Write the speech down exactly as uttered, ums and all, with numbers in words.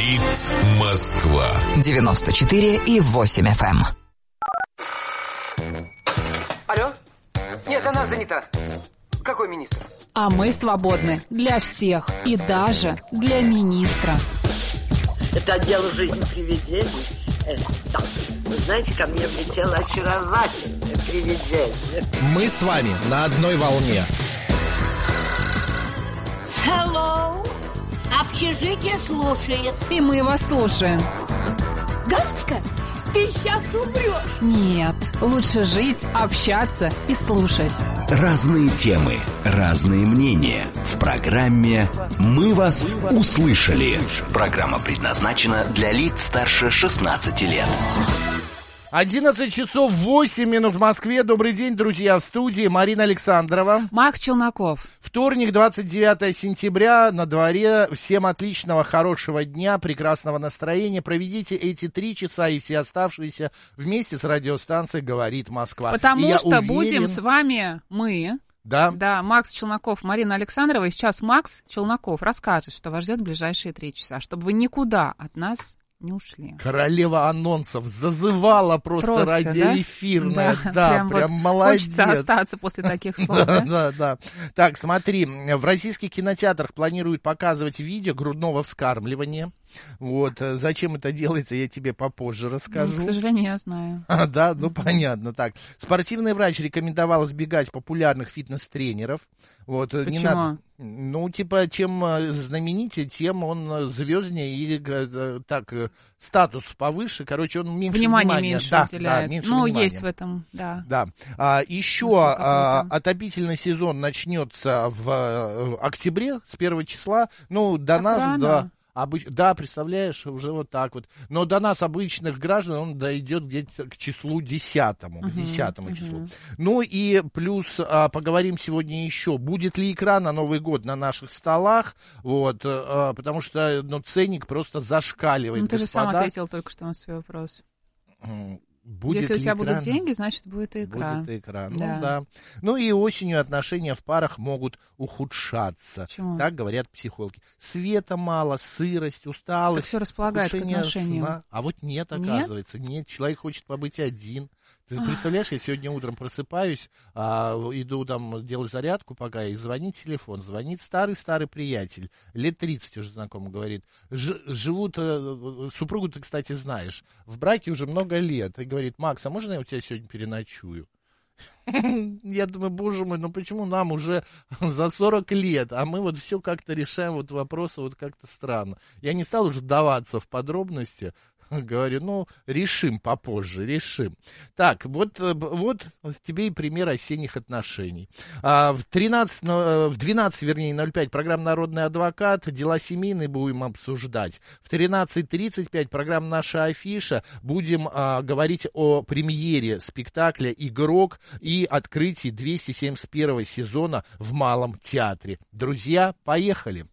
Говорит Москва. девяносто четыре и восемь эф эм. Алло? Нет, она занята. Какой министр? А мы свободны для всех и даже для министра. Это отдел «Жизнь привидений». Э, да. Вы знаете, ко мне влетело очаровательное привидение. Мы с вами на одной волне. Hello. Общежитие слушает. И мы вас слушаем. Галочка, ты сейчас умрешь. Нет, лучше жить, общаться и слушать. Разные темы, разные мнения. В программе «Мы вас услышали». Программа предназначена для лиц старше шестнадцати лет. одиннадцать часов восемь минут в Москве. Добрый день, друзья, в студии Марина Александрова. Макс Челноков. Вторник, двадцать девятое сентября, на дворе. Всем отличного, хорошего дня, прекрасного настроения. Проведите эти три часа и все оставшиеся вместе с радиостанцией «Говорит Москва». Потому и что уверен... будем с вами мы... Да. Да, Макс Челноков, Марина Александрова. И сейчас Макс Челноков расскажет, что вас ждет в ближайшие три часа, чтобы вы никуда от нас не ушли. Королева анонсов зазывала просто, просто радиоэфирная. Да, да прям, прям вот молодец. Хочется остаться после таких слов, да, да? Да, да. Так, смотри, в российских кинотеатрах планируют показывать видео грудного вскармливания. Вот, зачем это делается, я тебе попозже расскажу. Ну, к сожалению, я знаю. А, да, ну понятно. Так, спортивный врач рекомендовал избегать популярных фитнес-тренеров. Вот, почему? Не надо, ну, типа, чем знаменитее, тем он звезднее и так статус повыше. Короче, он меньше внимания. внимания. меньше да, уделяет. да, меньше ну, внимания. есть в этом, да. Да. А, еще а, отопительный сезон начнется в октябре, с первого числа. Ну, до так нас, рано. да. Обыч... Да, представляешь, уже вот так вот. Но до нас, обычных граждан, он дойдет где-то к числу десятому, uh-huh, к десятому uh-huh. числу. Ну и плюс а, поговорим сегодня еще, будет ли икра на Новый год на наших столах, вот, а, потому что ну, ценник просто зашкаливает, ну, ты господа. же сам ответил только что на свой вопрос. Будет Если у тебя икра? Будут деньги, значит, будет и икра. Будет и икра, ну да. да. Ну и осенью отношения в парах могут ухудшаться. Почему? Так говорят психологи. Света мало, сырость, усталость. Так все располагает к отношениям. Сна. А вот нет, оказывается. Нет? нет, человек хочет побыть один. Ты представляешь, я сегодня утром просыпаюсь, а, иду там, делаю зарядку пока, и звонит телефон, звонит старый-старый приятель, лет тридцать уже знакомый, говорит, живут, супругу ты, кстати, знаешь, в браке уже много лет, и говорит, Макс, а можно я у тебя сегодня переночую? Я думаю, боже мой, ну почему нам уже за сорок лет, а мы вот все как-то решаем вот вопросы вот как-то странно. Я не стал уже вдаваться в подробности, говорю, ну, решим попозже, решим. Так, вот, вот тебе и пример осенних отношений. А, в, тринадцать, в двенадцать, вернее, ноль пять программа «Народный адвокат», дела семейные будем обсуждать. В тринадцать тридцать пять программа «Наша афиша», будем а, говорить о премьере спектакля «Игрок» и открытии двести семьдесят первого сезона в Малом театре. Друзья, поехали!